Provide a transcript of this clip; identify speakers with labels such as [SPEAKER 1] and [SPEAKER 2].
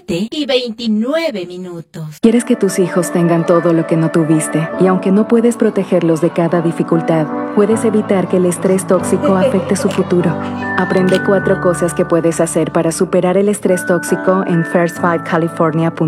[SPEAKER 1] 7:29.
[SPEAKER 2] Quieres que tus hijos tengan todo lo que no tuviste, y aunque no puedes protegerlos de cada dificultad, puedes evitar que el estrés tóxico afecte su futuro. Aprende 4 cosas que puedes hacer para superar el estrés tóxico en first5california.com.